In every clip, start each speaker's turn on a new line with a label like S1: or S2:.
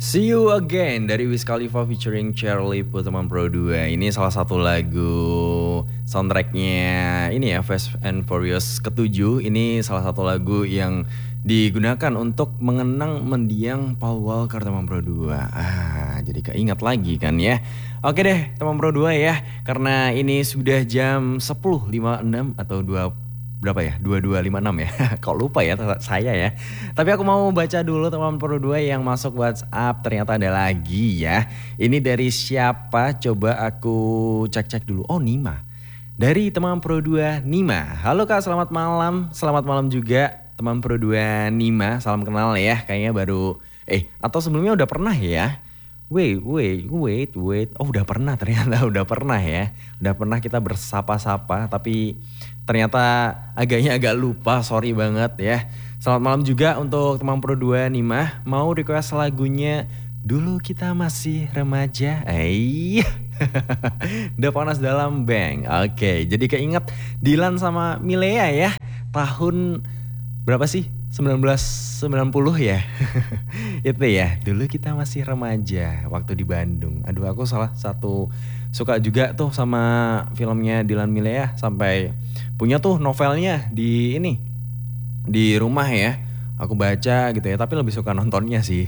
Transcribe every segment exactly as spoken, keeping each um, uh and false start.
S1: See You Again dari Wiz Khalifa featuring Charlie Puth teman Pro dua. Ini salah satu lagu soundtracknya ini ya, Fast and Furious ketujuh. Ini salah satu lagu yang digunakan untuk mengenang mendiang Paul Walker teman Pro dua. Ah, jadi keingat lagi kan ya. Oke deh teman Pro dua ya, karena ini sudah jam sepuluh lima puluh enam atau dua berapa ya? dua puluh dua lima puluh enam ya. Kok lupa ya saya ya. Tapi aku mau baca dulu teman Pro dua yang masuk WhatsApp. Ternyata ada lagi ya. Ini dari siapa? Coba aku cek-cek dulu. Oh, Nima. Dari teman Pro dua Nima. Halo Kak, selamat malam. Selamat malam juga teman Pro dua Nima. Salam kenal ya. Kayaknya baru eh atau sebelumnya udah pernah ya? Wait, wait, wait, wait. Oh, udah pernah ternyata, udah pernah ya. Udah pernah kita bersapa-sapa, tapi ternyata agaknya agak lupa, sorry banget ya. Selamat malam juga untuk teman Pro dua Nima. Mau request lagunya Dulu Kita Masih Remaja. Eh, udah panas dalam bank. Oke, jadi keinget Dilan sama Milea ya. Tahun berapa sih? sembilan belas sembilan puluh ya. Itu ya, Dulu Kita Masih Remaja waktu di Bandung. Aduh, aku salah satu suka juga tuh sama filmnya Dilan Milea, sampai punya tuh novelnya di ini di rumah ya. Aku baca gitu ya, tapi lebih suka nontonnya sih.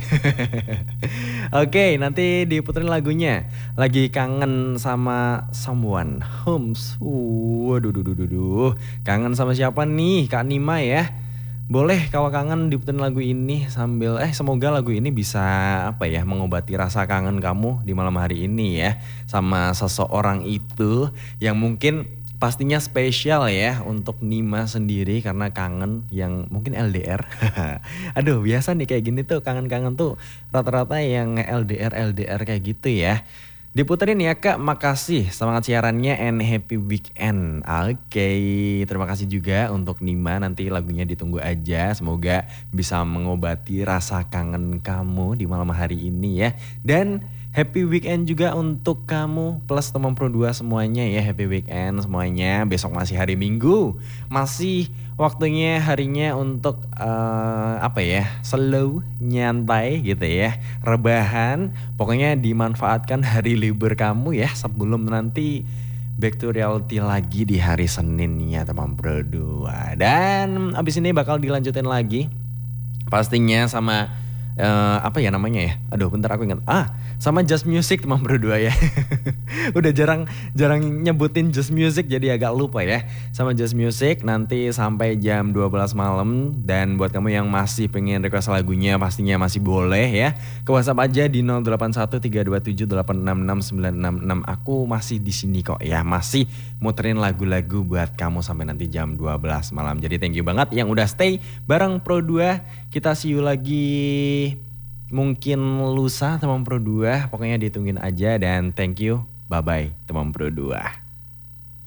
S1: Oke, nanti diputerin lagunya. Lagi kangen sama someone. Homes. Waduh, duh, duh, duh, duh. Kangen sama siapa nih, Kak Nima ya? Boleh kalau kangen diputerin lagu ini sambil eh semoga lagu ini bisa apa ya, mengobati rasa kangen kamu di malam hari ini ya, sama seseorang itu yang mungkin pastinya spesial ya untuk Nima sendiri karena kangen yang mungkin L D R. Aduh, biasa nih kayak gini tuh, kangen-kangen tuh rata-rata yang L D R L D R kayak gitu ya. Diputerin ya Kak, makasih semangat siarannya and happy weekend. Oke, terima kasih juga untuk Nima, nanti lagunya ditunggu aja. Semoga bisa mengobati rasa kangen kamu di malam hari ini ya. Dan happy weekend juga untuk kamu plus teman Pro dua semuanya ya. Happy weekend semuanya, besok masih hari Minggu. Masih waktunya harinya untuk uh, apa ya, slow, nyantai gitu ya, rebahan. Pokoknya dimanfaatkan hari libur kamu ya, sebelum nanti back to reality lagi di hari Seninnya teman Pro dua. Dan abis ini bakal dilanjutin lagi pastinya sama uh, apa ya namanya ya, aduh bentar aku ingat, ah sama Just Music teman Pro dua ya. Udah jarang jarang nyebutin Just Music jadi agak lupa ya. Sama Just Music nanti sampai jam dua belas malam. Dan buat kamu yang masih pengen request lagunya pastinya masih boleh ya. Ke WhatsApp aja di nol delapan satu tiga dua tujuh delapan enam enam sembilan enam enam. Aku masih di sini kok ya, masih muterin lagu-lagu buat kamu sampai nanti jam dua belas malam. Jadi thank you banget yang udah stay bareng Pro dua. Kita see you lagi mungkin lusa teman Pro dua. Pokoknya ditungguin aja dan thank you. Bye bye teman Pro dua.